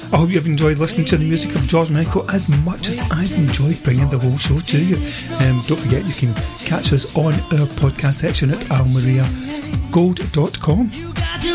I hope you've enjoyed listening to the music of George Michael as much as I've enjoyed bringing the whole show to you. Don't forget, you can catch us on our podcast section at almariagold.com.